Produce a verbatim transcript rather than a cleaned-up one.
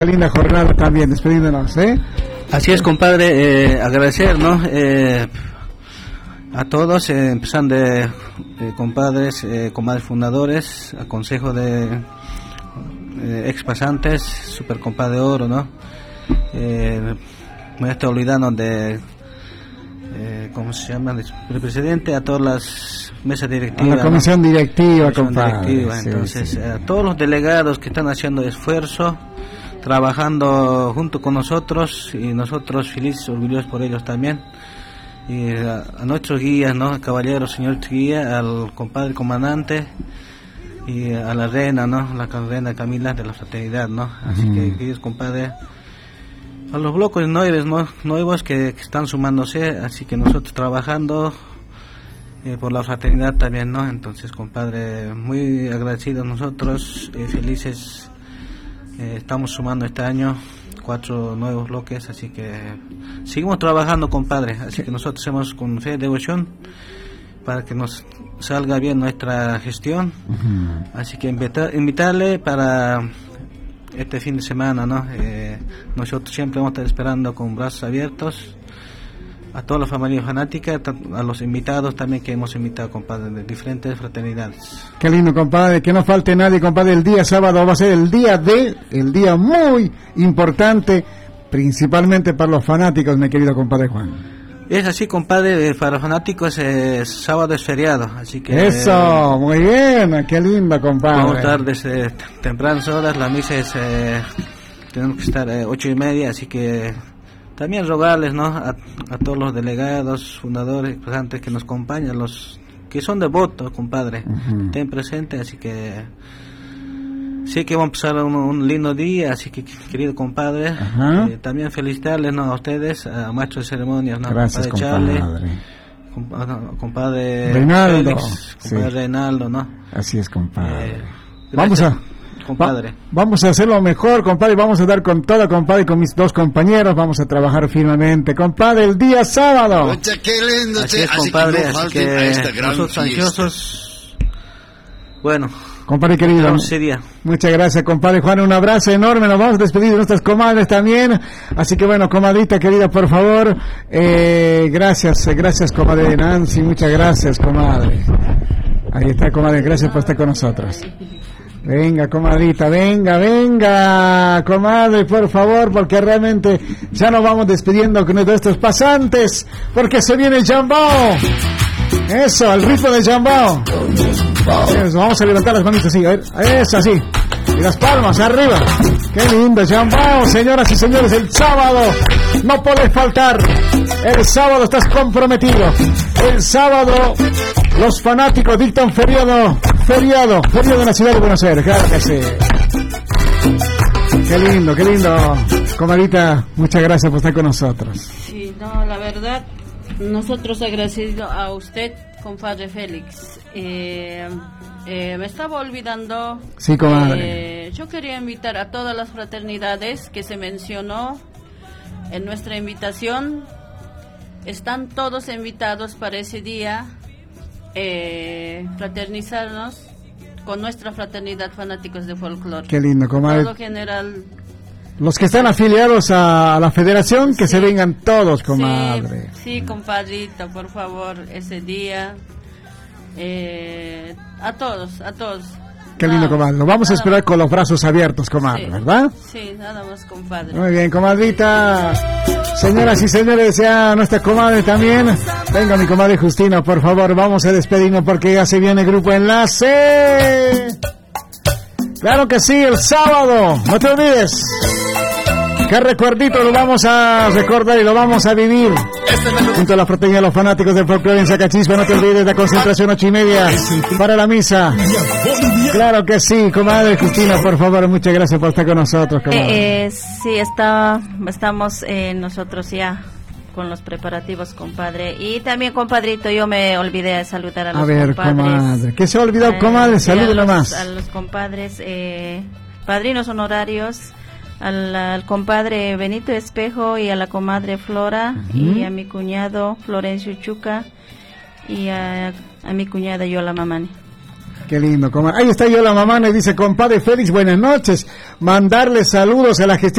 Linda jornada también, despediéndonos, ¿eh? Así es, compadre, eh, agradecer, ¿no? Eh, a todos, eh, empezando de, de compadres, eh, comadres fundadores, a consejo de eh, ex pasantes, super compadre de oro, ¿no? Eh, me estoy olvidando de, eh, ¿cómo se llama? El presidente, a todas las mesas directivas. A la comisión, ¿no? directiva, comisión compadre. Directiva. Sí, Entonces, sí. a todos los delegados que están haciendo esfuerzo, trabajando junto con nosotros, y nosotros felices, orgullosos por ellos también, y a, a nuestros guías, ¿no? Caballero, señor guía, al compadre comandante y a la reina, ¿no? La reina Camila de la fraternidad, ¿no? Así uh-huh. que, queridos compadres, a los bloques nuevos, ¿no? nuevos que, que están sumándose, así que nosotros trabajando eh, por la fraternidad también, ¿no? Entonces, compadre, muy agradecidos nosotros, eh, felices. Eh, estamos sumando este año cuatro nuevos bloques, así que seguimos trabajando, compadre, así que nosotros hacemos con fe y devoción para que nos salga bien nuestra gestión. Uh-huh. Así que invita, invitarle para este fin de semana, ¿no? Eh, nosotros siempre vamos a estar esperando con brazos abiertos a toda la familia fanática, a los invitados también que hemos invitado, compadre, de diferentes fraternidades. Qué lindo, compadre, que no falte nadie, compadre. El día sábado va a ser el día de, el día muy importante, principalmente para los fanáticos, mi querido compadre Juan. Es así, compadre, para los fanáticos eh, sábado es feriado, así que... Eso, eh, muy bien, qué lindo, compadre. Vamos a estar desde tempranas horas, la misa es, eh, tenemos que estar eh, ocho y media, así que... También rogarles, ¿no? A, a todos los delegados, fundadores, pasantes que nos acompañan, los que son devotos, compadre, uh-huh. estén presentes, así que sí que vamos a pasar un, un lindo día, así que, querido compadre, uh-huh. eh, también felicitarles, ¿no? A ustedes, a maestro de ceremonias, ¿no? Gracias, compadre. Charlie, compadre, compadre Reinaldo, Félix, compadre sí. Reinaldo, ¿no? Así es, compadre. Eh, vamos a... compadre. Va, vamos a hacerlo mejor, compadre, vamos a dar con todo, compadre, con mis dos compañeros, vamos a trabajar firmemente, compadre, el día sábado. Ocha, qué lindo, así es, compadre, así que, no así que nosotros ansiosos, bueno, compadre querido, muchas gracias, compadre Juan, un abrazo enorme, nos vamos a despedir de nuestras comadres también, así que bueno, comadrita querida, por favor, eh, gracias, gracias, comadre Nancy, muchas gracias, comadre, ahí está, comadre, gracias por estar con nosotros. Venga, comadrita, venga, venga, comadre, por favor, porque realmente ya nos vamos despidiendo con estos pasantes, porque se viene el Jambao. Eso, el ritmo de Jambao. Eso, vamos a levantar las manitas así, a ver, eso, así. Y las palmas arriba. Qué lindo, Jambao, señoras y señores, el sábado no puede faltar. El sábado estás comprometido. El sábado los fanáticos dictan feriado, feriado, feriado de la ciudad de Buenos Aires, claro que sí. Qué lindo, qué lindo. Comadita, muchas gracias por estar con nosotros. Sí, no, la verdad, nosotros agradecidos a usted, compadre Félix. Eh, eh, me estaba olvidando. Sí, comadre. Eh, yo quería invitar a todas las fraternidades que se mencionó en nuestra invitación. Están todos invitados para ese día. Eh, fraternizarnos con nuestra fraternidad fanáticos de folclore. Qué lindo, comadre. Todo general. Los que están afiliados a, a la federación, que sí. se vengan todos, comadre. Sí, sí, compadrito, por favor, ese día. Eh, a todos, a todos. Qué lindo, comadre. Lo vamos a esperar más. Con los brazos abiertos, comadre, sí. ¿verdad? Sí, nada más, compadre. Muy bien, comadrita. Señoras y señores, ya nuestra comadre también. Venga, mi comadre Justina, por favor, vamos a despedirnos porque ya se viene Grupo Enlace. Claro que sí, el sábado, no te olvides. Qué recuerdito lo vamos a recordar y lo vamos a vivir. Junto a la fraternidad de los fanáticos del folclore en Sacachispa, no te olvides la concentración ocho y media para la misa. Claro que sí, comadre Justina, por favor, muchas gracias por estar con nosotros, comadre. Eh, eh, sí, está, estamos eh, nosotros ya con los preparativos, compadre. Y también, compadrito, yo me olvidé de saludar a los compadres. A ver, compadres. Comadre, ¿qué se ha olvidado, comadre? Salúdelo más. A los compadres, eh, padrinos honorarios, al, al compadre Benito Espejo y a la comadre Flora, uh-huh. y a mi cuñado Florencio Chuca y a, a mi cuñada Yola Mamani. Qué lindo, comadre. Ahí está Yola Mamani, dice, compadre Félix, buenas noches. Mandarle saludos a la gestión